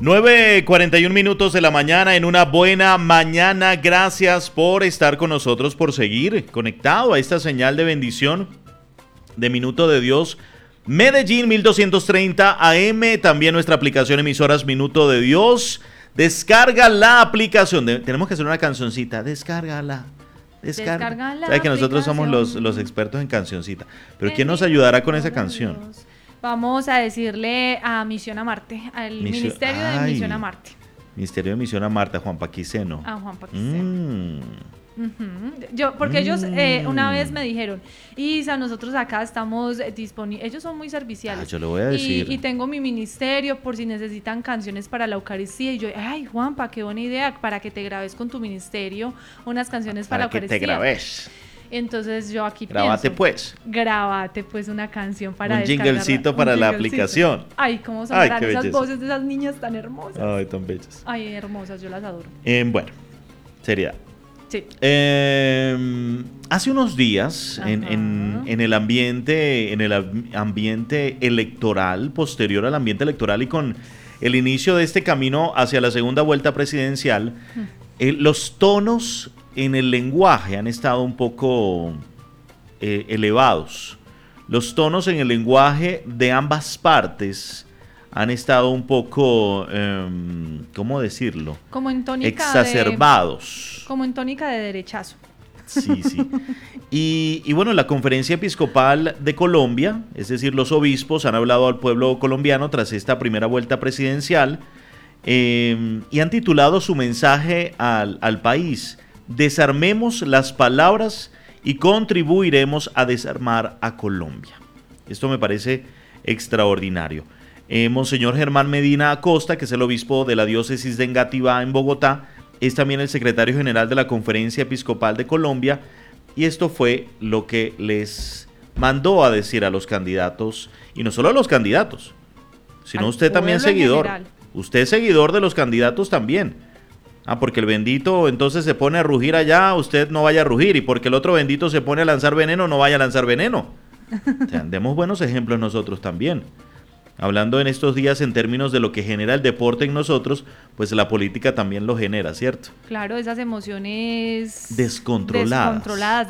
9:41 de la mañana, en una buena mañana. Gracias por estar con nosotros, por seguir conectado a esta señal de bendición de Minuto de Dios. Medellín 1230 AM, también nuestra aplicación emisoras Minuto de Dios. Descarga la aplicación. Tenemos que hacer una cancioncita. Descárgala. Descarga Sabes que nosotros somos los expertos en cancioncita. Pero ¿quién nos ayudará con esa canción? Vamos a decirle a Misión a Marte, al Ministerio de Misión a Marte. Ministerio de Misión a Marte, a Juan Paquiceno. A Juan Paquiceno. Porque ellos una vez me dijeron, Isa, nosotros acá estamos disponibles. Ellos son muy serviciales. Yo le voy a decir. Y tengo mi ministerio por si necesitan canciones para la Eucaristía. Y yo, ay, Juanpa, qué buena idea, para que te grabes con tu ministerio unas canciones para la Eucaristía. Para que te grabes. Entonces yo aquí Grábate pues una canción para un jinglecito para la aplicación. Ay, cómo sonarán esas voces de esas niñas tan hermosas. Ay, tan bellas. Ay, hermosas, yo las adoro. Bueno, seriedad. Sí. Hace unos días en el ambiente electoral, posterior al ambiente electoral y con el inicio de este camino hacia la segunda vuelta presidencial, los tonos en el lenguaje han estado un poco elevados. Los tonos en el lenguaje de ambas partes han estado un poco, ¿cómo decirlo? Como en tónica exacerbados. Como en tónica de derechazo. Sí. Y bueno, la Conferencia Episcopal de Colombia, es decir, los obispos han hablado al pueblo colombiano tras esta primera vuelta presidencial y han titulado su mensaje al país: desarmemos las palabras y contribuiremos a desarmar a Colombia. Esto me parece extraordinario. Monseñor Germán Medina Acosta, que es el obispo de la diócesis de Engativá en Bogotá, es también el secretario general de la Conferencia Episcopal de Colombia, y esto fue lo que les mandó a decir a los candidatos, y no solo a los candidatos, sino usted también seguidor. Usted es seguidor de los candidatos también. Porque el bendito entonces se pone a rugir allá, usted no vaya a rugir, y porque el otro bendito se pone a lanzar veneno, no vaya a lanzar veneno. O sea, demos buenos ejemplos nosotros también. Hablando en estos días en términos de lo que genera el deporte en nosotros, pues la política también lo genera, ¿cierto? Claro, esas emociones descontroladas,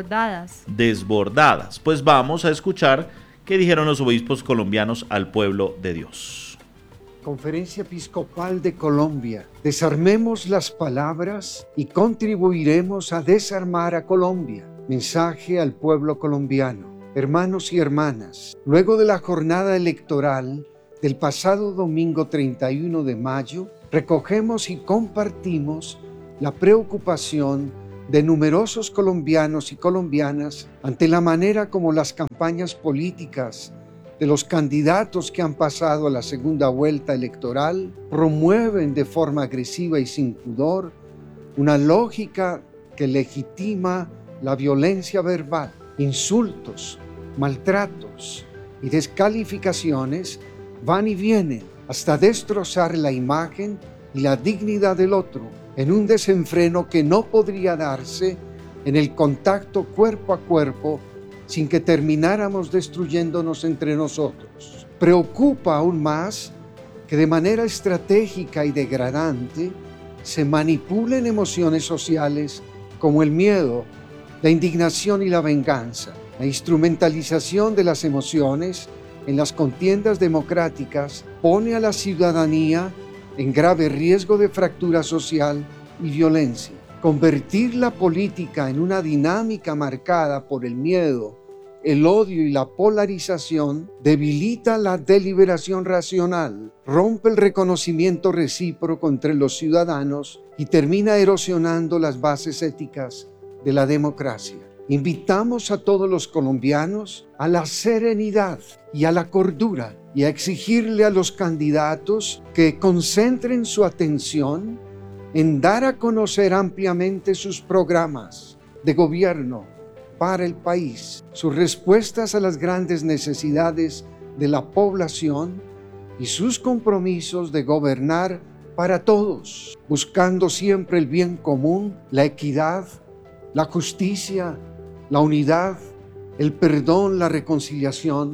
desbordadas. Pues vamos a escuchar qué dijeron los obispos colombianos al pueblo de Dios. Conferencia Episcopal de Colombia. Desarmemos las palabras y contribuiremos a desarmar a Colombia. Mensaje al pueblo colombiano. Hermanos y hermanas, luego de la jornada electoral del pasado domingo 31 de mayo, recogemos y compartimos la preocupación de numerosos colombianos y colombianas ante la manera como las campañas políticas de los candidatos que han pasado a la segunda vuelta electoral promueven de forma agresiva y sin pudor una lógica que legitima la violencia verbal, insultos, maltratos y descalificaciones van y vienen hasta destrozar la imagen y la dignidad del otro en un desenfreno que no podría darse en el contacto cuerpo a cuerpo sin que termináramos destruyéndonos entre nosotros. Preocupa aún más que de manera estratégica y degradante se manipulen emociones sociales como el miedo, la indignación y la venganza. La instrumentalización de las emociones en las contiendas democráticas pone a la ciudadanía en grave riesgo de fractura social y violencia. Convertir la política en una dinámica marcada por el miedo, el odio y la polarización debilita la deliberación racional, rompe el reconocimiento recíproco entre los ciudadanos y termina erosionando las bases éticas de la democracia. Invitamos a todos los colombianos a la serenidad y a la cordura y a exigirle a los candidatos que concentren su atención en dar a conocer ampliamente sus programas de gobierno para el país, sus respuestas a las grandes necesidades de la población y sus compromisos de gobernar para todos, buscando siempre el bien común, la equidad, la justicia, la unidad, el perdón, la reconciliación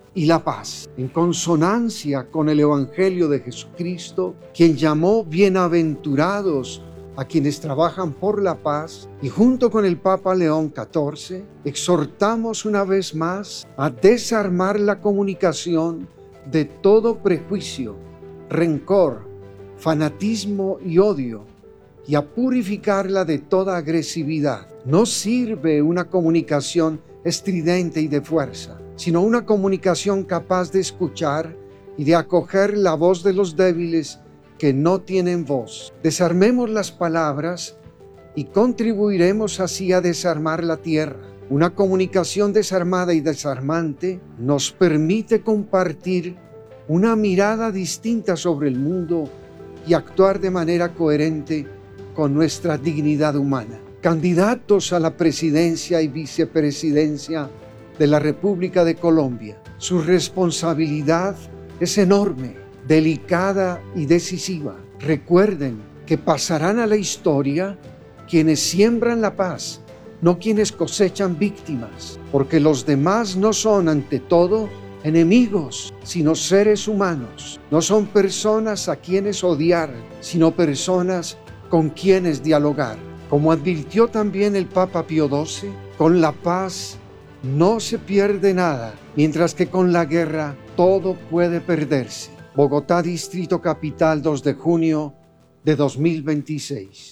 y la paz, en consonancia con el Evangelio de Jesucristo, quien llamó bienaventurados a quienes trabajan por la paz, y junto con el Papa León XIV, exhortamos una vez más a desarmar la comunicación de todo prejuicio, rencor, fanatismo y odio, y a purificarla de toda agresividad. No sirve una comunicación estridente y de fuerza, sino una comunicación capaz de escuchar y de acoger la voz de los débiles que no tienen voz. Desarmemos las palabras y contribuiremos así a desarmar la tierra. Una comunicación desarmada y desarmante nos permite compartir una mirada distinta sobre el mundo y actuar de manera coherente con nuestra dignidad humana. Candidatos a la presidencia y vicepresidencia de la República de Colombia, su responsabilidad es enorme, delicada y decisiva. Recuerden que pasarán a la historia quienes siembran la paz, no quienes cosechan víctimas, porque los demás no son ante todo enemigos, sino seres humanos. No son personas a quienes odiar, sino personas con quienes dialogar. Como advirtió también el Papa Pío XII, con la paz no se pierde nada, mientras que con la guerra todo puede perderse. Bogotá, Distrito Capital, 2 de junio de 2026.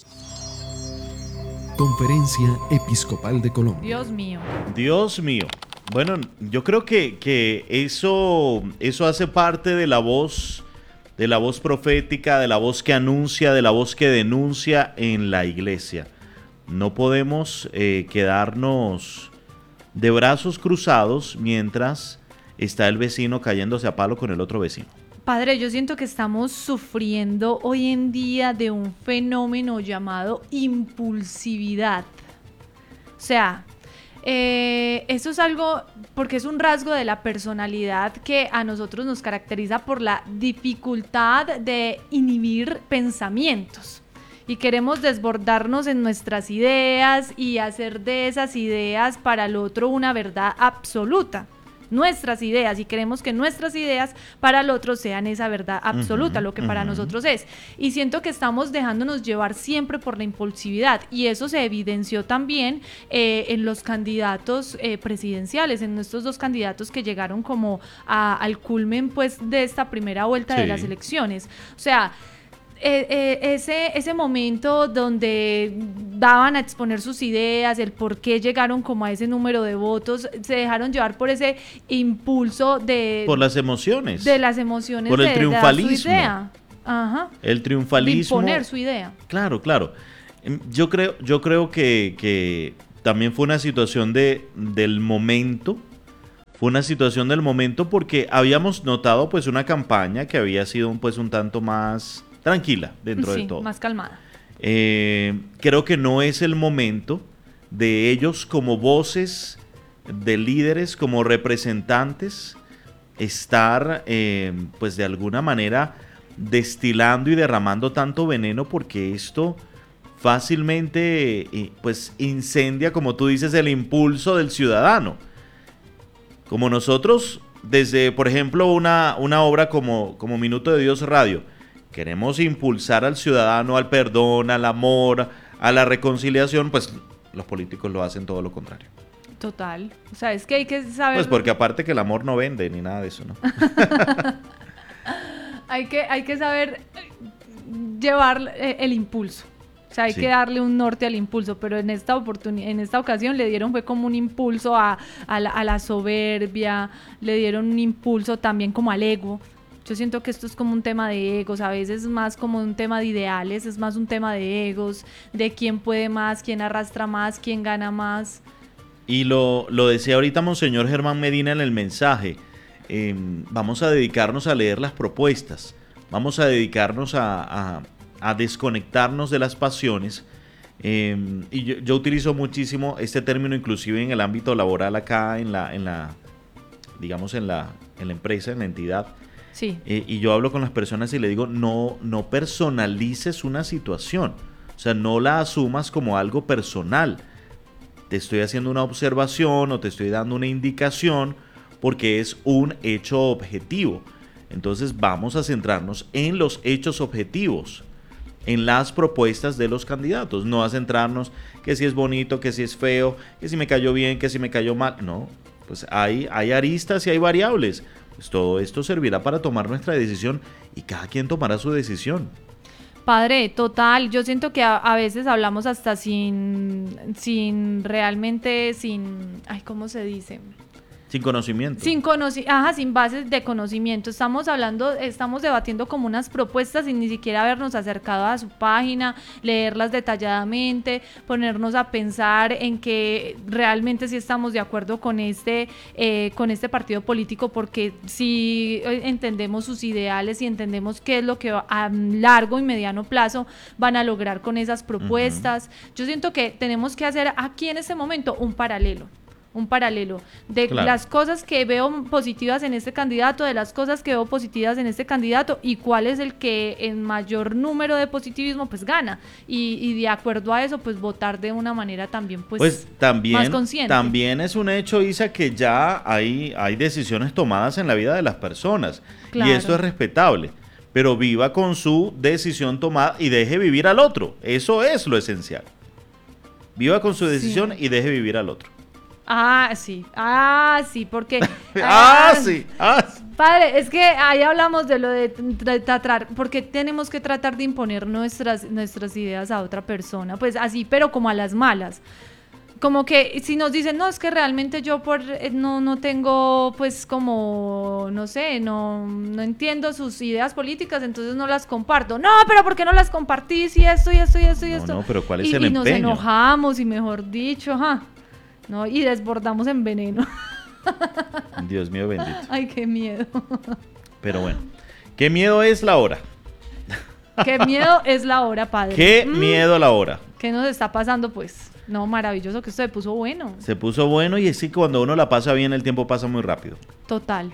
Conferencia Episcopal de Colombia. Dios mío. Dios mío. Bueno, yo creo que eso hace parte de la voz profética, de la voz que anuncia, de la voz que denuncia en la iglesia. No podemos quedarnos de brazos cruzados mientras está el vecino cayéndose a palo con el otro vecino. Padre, yo siento que estamos sufriendo hoy en día de un fenómeno llamado impulsividad. O sea, eso es algo, porque es un rasgo de la personalidad que a nosotros nos caracteriza por la dificultad de inhibir pensamientos. Y queremos desbordarnos en nuestras ideas y hacer de esas ideas para el otro una verdad absoluta. Nuestras ideas, y queremos que nuestras ideas para el otro sean esa verdad absoluta, lo que para nosotros es. Y siento que estamos dejándonos llevar siempre por la impulsividad, y eso se evidenció también en los candidatos presidenciales, en estos dos candidatos que llegaron como al culmen pues de esta primera vuelta de las elecciones. O sea, ese momento donde daban a exponer sus ideas, el por qué llegaron como a ese número de votos, se dejaron llevar por ese impulso por las emociones. De las emociones, por el triunfalismo. De dar su idea. Ajá. El triunfalismo. De imponer su idea. Claro. Yo creo que también fue una situación del momento. Fue una situación del momento porque habíamos notado pues una campaña que había sido pues un tanto más tranquila dentro de todo. Más calmada. Creo que no es el momento de ellos como voces de líderes, como representantes, estar pues de alguna manera destilando y derramando tanto veneno, porque esto fácilmente pues incendia, como tú dices, el impulso del ciudadano. Como nosotros, desde por ejemplo una obra como Minuto de Dios Radio, queremos impulsar al ciudadano al perdón, al amor, a la reconciliación, pues los políticos lo hacen todo lo contrario. Total. O sea, es que hay que saber... Pues porque aparte que el amor no vende ni nada de eso, ¿no? hay que saber llevar el impulso. O sea, hay que darle un norte al impulso, pero en esta ocasión le dieron fue como un impulso a la soberbia, le dieron un impulso también como al ego. Yo siento que esto es como un tema de egos, a veces más como un tema de ideales, es más un tema de egos, de quién puede más, quién arrastra más, quién gana más. Y lo decía ahorita Monseñor Germán Medina en el mensaje, vamos a dedicarnos a leer las propuestas, vamos a dedicarnos a desconectarnos de las pasiones, y yo utilizo muchísimo este término inclusive en el ámbito laboral acá en la digamos en la empresa, en la entidad. Sí. Y yo hablo con las personas y le digo, no personalices una situación, o sea, no la asumas como algo personal. Te estoy haciendo una observación o te estoy dando una indicación porque es un hecho objetivo. Entonces vamos a centrarnos en los hechos objetivos, en las propuestas de los candidatos, no a centrarnos que si es bonito, que si es feo, que si me cayó bien, que si me cayó mal. No, pues hay aristas y hay variables. Pues todo esto servirá para tomar nuestra decisión y cada quien tomará su decisión. Padre, total, yo siento que a veces hablamos hasta sin realmente, ay, ¿cómo se dice? Sin conocimiento. Sin bases de conocimiento. Estamos debatiendo como unas propuestas sin ni siquiera habernos acercado a su página, leerlas detalladamente, ponernos a pensar en que realmente sí estamos de acuerdo con este partido político, porque sí entendemos sus ideales y entendemos qué es lo que a largo y mediano plazo van a lograr con esas propuestas. Yo siento que tenemos que hacer aquí en este momento un paralelo de claro. Las cosas que veo positivas en este candidato, de las cosas que veo positivas en este candidato y cuál es el que en mayor número de positivismo pues gana, y de acuerdo a eso pues votar de una manera también pues más consciente. También es un hecho, Isa, que ya hay decisiones tomadas en la vida de las personas, claro. Y esto es respetable, pero viva con su decisión tomada y deje vivir al otro. Eso es lo esencial. Viva con su decisión y deje vivir al otro. Sí, porque... sí. Padre, es que ahí hablamos de lo de tratar, porque tenemos que tratar de imponer nuestras ideas a otra persona, pues así, pero como a las malas. Como que si nos dicen, no, es que realmente yo no tengo, pues como, no sé, no entiendo sus ideas políticas, entonces no las comparto. No, pero ¿por qué no las compartís? Y esto. No, pero ¿cuál es el empeño? Y nos enojamos, y mejor dicho, ¿no? Y desbordamos en veneno. Dios mío bendito. Ay, qué miedo. Pero bueno, ¿qué miedo es la hora? Qué miedo es la hora, padre. Qué miedo la hora. ¿Qué nos está pasando, pues? No, maravilloso que esto se puso bueno. Se puso bueno, y es que cuando uno la pasa bien, el tiempo pasa muy rápido. Total.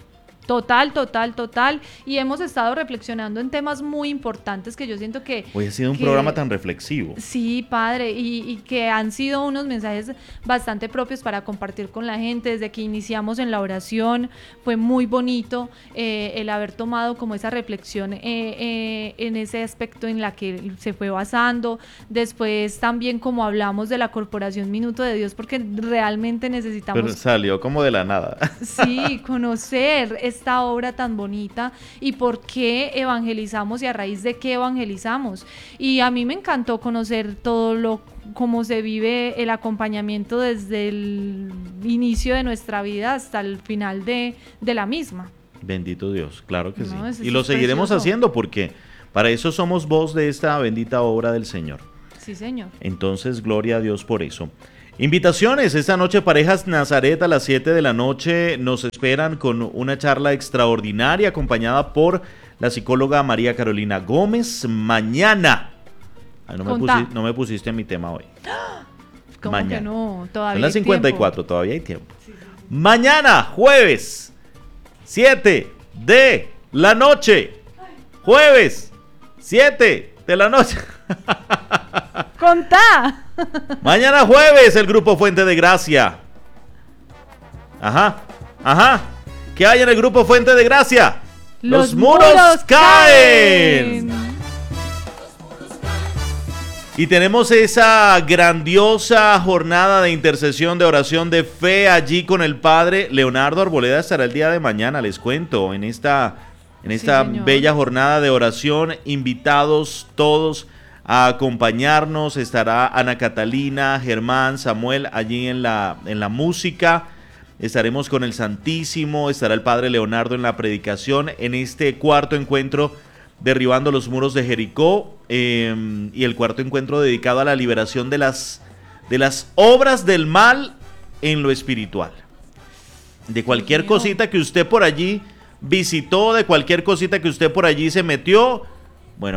Y hemos estado reflexionando en temas muy importantes que yo siento que... Hoy ha sido un programa tan reflexivo. Sí, padre, y que han sido unos mensajes bastante propios para compartir con la gente. Desde que iniciamos en la oración fue muy bonito el haber tomado como esa reflexión en ese aspecto en la que se fue basando. Después también como hablamos de la Corporación Minuto de Dios, porque realmente necesitamos... Pero salió como de la nada. Sí, conocer esta obra tan bonita y por qué evangelizamos y a raíz de qué evangelizamos. Y a mí me encantó conocer cómo se vive el acompañamiento desde el inicio de nuestra vida hasta el final de la misma. Bendito Dios, claro que sí. Eso Y lo seguiremos precioso. haciendo, porque para eso somos voz de esta bendita obra del Señor. Sí, señor. Entonces, gloria a Dios por eso. Invitaciones, esta noche Parejas Nazaret a las 7 de la noche nos esperan con una charla extraordinaria acompañada por la psicóloga María Carolina Gómez. Mañana, no me pusiste en mi tema hoy. ¿Cómo mañana. que no? Todavía Son las hay 54, tiempo. todavía hay tiempo. Sí. Mañana, jueves, 7 de la noche. Jueves, 7 de la noche. ¡Contá! Mañana jueves, el grupo Fuente de Gracia. Ajá. ¿Qué hay en el grupo Fuente de Gracia? Los muros caen. Y tenemos esa grandiosa jornada de intercesión, de oración, de fe allí con el padre Leonardo Arboleda. Estará el día de mañana, les cuento, en esta bella jornada de oración. Invitados todos a acompañarnos. Estará Ana Catalina, Germán, Samuel allí en la música. Estaremos con el Santísimo, estará el Padre Leonardo en la predicación en este cuarto encuentro derribando los muros de Jericó, y el cuarto encuentro dedicado a la liberación de las obras del mal en lo espiritual. De cualquier cosita que usted por allí visitó, de cualquier cosita que usted por allí se metió, bueno,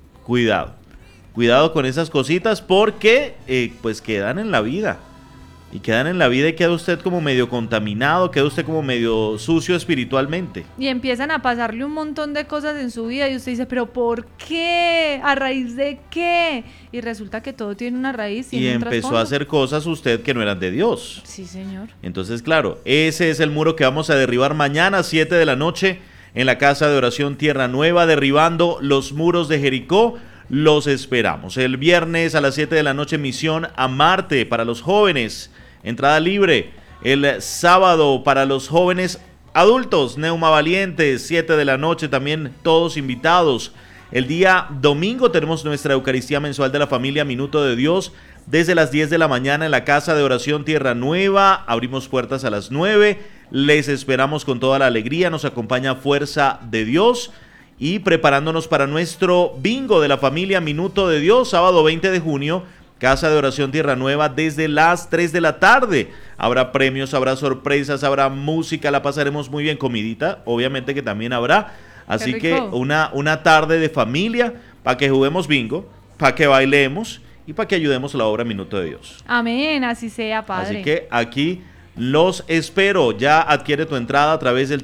cuidado con esas cositas, porque pues quedan en la vida. Y quedan en la vida y queda usted como medio contaminado, queda usted como medio sucio espiritualmente. Y empiezan a pasarle un montón de cosas en su vida y usted dice, ¿pero por qué? ¿A raíz de qué? Y resulta que todo tiene una raíz Y un empezó trasfondo. a hacer cosas usted que no eran de Dios. Sí, señor. Entonces, claro, ese es el muro que vamos a derribar mañana, 7 de la noche, en la casa de oración Tierra Nueva, derribando los muros de Jericó. Los esperamos. El viernes a las 7 de la noche, misión a Marte para los jóvenes. Entrada libre. El sábado para los jóvenes adultos, Neuma Valientes, 7 de la noche, también todos invitados. El día domingo tenemos nuestra Eucaristía mensual de la familia Minuto de Dios, desde las 10 de la mañana en la casa de oración Tierra Nueva. Abrimos puertas a las 9. Les esperamos con toda la alegría. Nos acompaña Fuerza de Dios. Y preparándonos para nuestro bingo de la familia Minuto de Dios, sábado 20 de junio, Casa de Oración Tierra Nueva, desde las 3 de la tarde. Habrá premios, habrá sorpresas, habrá música, la pasaremos muy bien, comidita, obviamente que también habrá. Así que una tarde de familia para que juguemos bingo, para que bailemos y para que ayudemos a la obra Minuto de Dios. Amén, así sea, Padre. Así que aquí los espero. Ya adquiere tu entrada a través del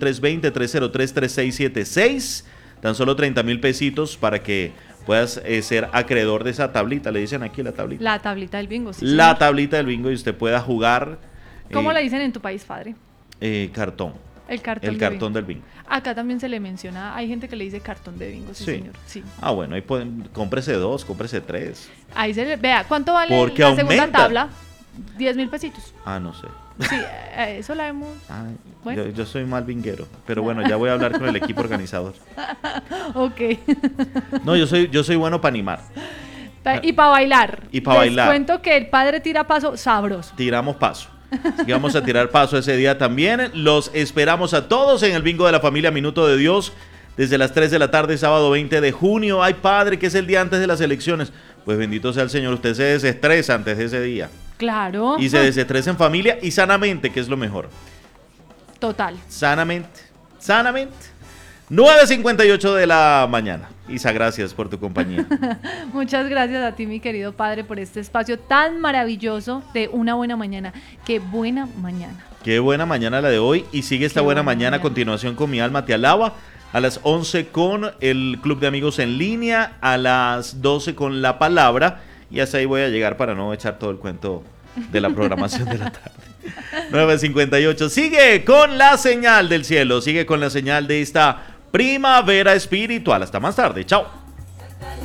320-303-3676. Tan solo 30,000 pesitos para que puedas ser acreedor de esa tablita. Le dicen aquí la tablita. La tablita del bingo, sí, La señor. tablita del bingo y usted pueda jugar. ¿Cómo le dicen en tu país, Padre? Cartón. El cartón. El cartón del bingo. Acá también se le menciona, hay gente que le dice cartón de bingo, sí, señor. Sí. Ah, bueno, ahí cómprese 2, cómprese 3. Ahí se le, vea, ¿cuánto vale Porque la segunda aumenta. tabla? 10,000 pesitos. Ah, no sé. Sí, eso la hemos. Ay, Bueno. yo soy mal binguero, pero bueno, ya voy a hablar con el equipo organizador. Ok. No, yo soy bueno para animar. Y para bailar. Y para bailar. Les cuento que el Padre tira paso sabroso. Tiramos paso. Así que vamos a tirar paso ese día también. Los esperamos a todos en el bingo de la familia Minuto de Dios desde las 3 de la tarde, sábado 20 de junio. Ay, Padre, que es el día antes de las elecciones. Pues bendito sea el Señor, usted se desestresa antes de ese día. Claro. Y se desestresa en familia y sanamente, que es lo mejor. Total. Sanamente. 9:58 de la mañana. Isa, gracias por tu compañía. Muchas gracias a ti, mi querido Padre, por este espacio tan maravilloso de una buena mañana. Qué buena mañana. Qué buena mañana la de hoy. Y sigue esta buena mañana a continuación con Mi Alma Te Alaba. A las 11 con el Club de Amigos en Línea. A las 12 con La Palabra. Y hasta ahí voy a llegar para no echar todo el cuento de la programación de la tarde. 9:58. Sigue con la señal del cielo. Sigue con la señal de esta primavera espiritual. Hasta más tarde. Chao.